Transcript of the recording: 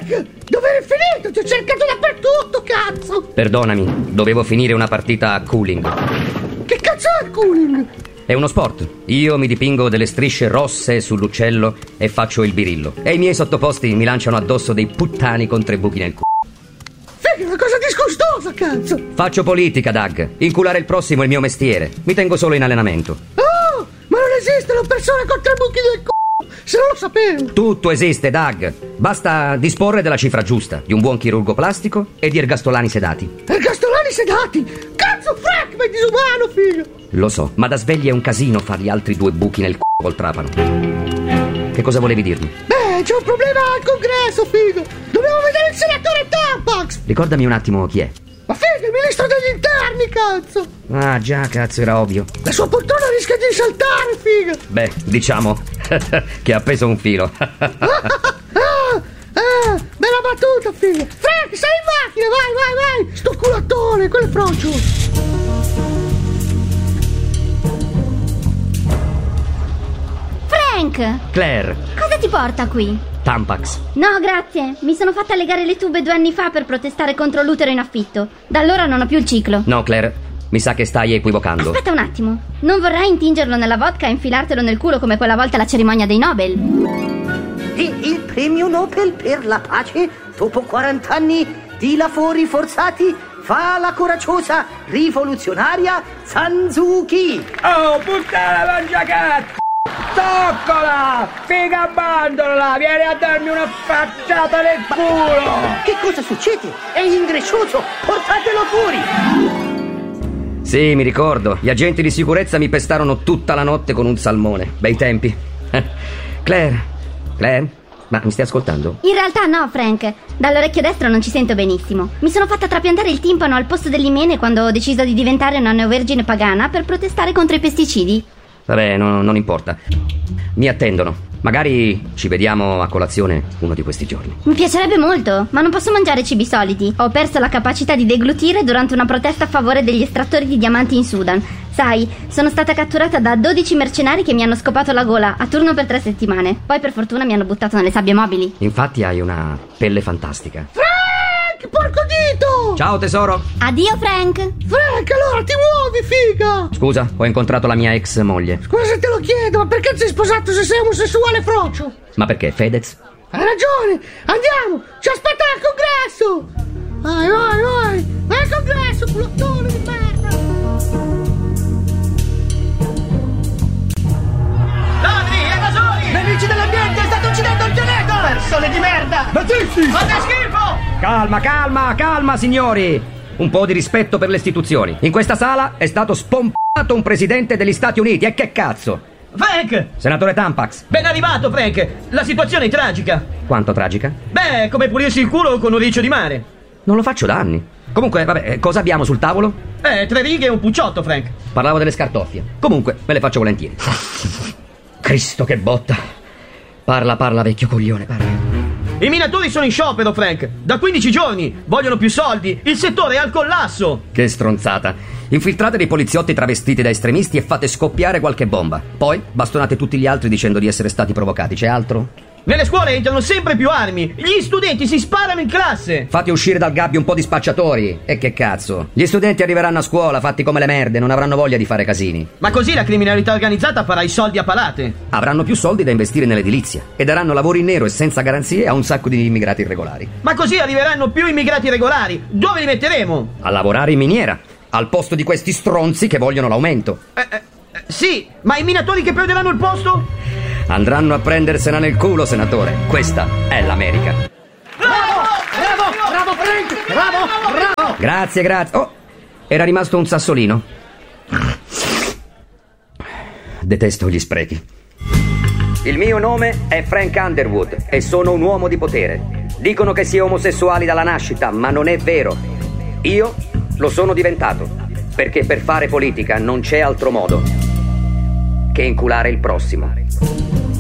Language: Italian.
Frank! Dove eri finito? Ti ho cercato dappertutto, cazzo! Perdonami, dovevo finire una partita a cooling. Che cazzo è il cooling? È uno sport. Io mi dipingo delle strisce rosse sull'uccello e faccio il birillo. E i miei sottoposti mi lanciano addosso dei puttani con 3 buchi nel culo. Figa, una cosa disgustosa, cazzo! Faccio politica, Doug. Inculare il prossimo è il mio mestiere. Mi tengo solo in allenamento. Oh, ma non esistono persone con 3 buchi nel culo! Se non lo sapevo! Tutto esiste, Doug. Basta disporre della cifra giusta, di un buon chirurgo plastico e di ergastolani sedati. Ergastolani sedati? Cazzo, Frank, ma è disumano, figa! Lo so, ma da svegli è un casino fargli altri 2 buchi nel culo col trapano. Che cosa volevi dirmi? Beh, c'è un problema al congresso, figo! Dobbiamo vedere il senatore Tampax! Ricordami un attimo chi è. Ma figa, il ministro degli interni, cazzo! Ah, già, cazzo, era ovvio. La sua poltrona rischia di saltare, figa! Beh, diciamo che ha appeso un filo. Bella battuta, figa! Frank, sei in macchina, vai! Sto culattone, quello è frocio! Frank! Claire, Cosa ti porta qui? Tampax. No, grazie. Mi sono fatta legare le tube 2 anni fa per protestare contro l'utero in affitto. Da allora non ho più il ciclo. No, Claire, mi sa che stai equivocando. Aspetta un attimo. Non vorrai intingerlo nella vodka e infilartelo nel culo come quella volta alla cerimonia dei Nobel? Il premio Nobel per la pace, dopo 40 anni di lavori forzati, fa la coraggiosa rivoluzionaria San Suu Kyi. Oh, puttana mangiacazzo! Toccola! Figa abbandonala! Vieni a darmi una facciata nel culo! Che cosa succede? È ingrescioso! Portatelo fuori! Sì, mi ricordo. Gli agenti di sicurezza mi pestarono tutta la notte con un salmone. Bei tempi. Claire, ma mi stai ascoltando? In realtà no, Frank. Dall'orecchio destro non ci sento benissimo. Mi sono fatta trapiantare il timpano al posto dell'imene quando ho deciso di diventare una neovergine pagana per protestare contro i pesticidi. Vabbè, non importa. Mi attendono. Magari ci vediamo a colazione uno di questi giorni. Mi piacerebbe molto, ma non posso mangiare cibi soliti. Ho perso la capacità di deglutire durante una protesta a favore degli estrattori di diamanti in Sudan. Sai, sono stata catturata da 12 mercenari che mi hanno scopato la gola a turno per 3 settimane. Poi per fortuna mi hanno buttato nelle sabbie mobili. Infatti hai una pelle fantastica. Frank, porco dito! Ciao tesoro. Addio, Frank. Frank, allora ti muovi, figa! Scusa, ho incontrato la mia ex moglie. Scusa se te lo chiedo, ma perché ti sei sposato se sei omosessuale frocio? Ma perché, Fedez? Hai ragione, andiamo, ci aspetta al congresso! Vai al congresso, culottone di merda! Ladri, evasori! Nemici dell'ambiente, state uccidendo il pianeta! Persone di merda! Nazisti! Fate schifo! Calma, signori! Un po' di rispetto per le istituzioni. In questa sala è stato spompato un presidente degli Stati Uniti, e che cazzo? Frank! Senatore Tampax. Ben arrivato, Frank! La situazione è tragica. Quanto tragica? Beh, come pulirsi il culo con un riccio di mare. Non lo faccio da anni. Comunque, vabbè, cosa abbiamo sul tavolo? 3 righe e un pucciotto, Frank. Parlavo delle scartoffie. Comunque, me le faccio volentieri. Cristo, che botta. Parla, vecchio coglione, parla. I minatori sono in sciopero, Frank. Da 15 giorni. Vogliono più soldi. Il settore è al collasso. Che stronzata. Infiltrate dei poliziotti travestiti da estremisti e fate scoppiare qualche bomba. Poi bastonate tutti gli altri dicendo di essere stati provocati. C'è altro? Nelle scuole entrano sempre più armi. Gli studenti si sparano in classe. Fate uscire dal gabbio un po' di spacciatori. E che cazzo? Gli studenti arriveranno a scuola fatti come le merde, non avranno voglia di fare casini. Ma così la criminalità organizzata farà i soldi a palate. Avranno più soldi da investire nell'edilizia e daranno lavoro in nero e senza garanzie a un sacco di immigrati irregolari. Ma così arriveranno più immigrati regolari. Dove li metteremo? A lavorare in miniera, al posto di questi stronzi che vogliono l'aumento. Sì, ma i minatori che perderanno il posto? Andranno a prendersela nel culo, senatore. Questa è l'America. Bravo, Frank! Bravo! Grazie. Oh, era rimasto un sassolino. Detesto gli sprechi. Il mio nome è Frank Underwood e sono un uomo di potere. Dicono che si è omosessuali dalla nascita, ma non è vero. Io lo sono diventato, perché per fare politica non c'è altro modo che inculare il prossimo.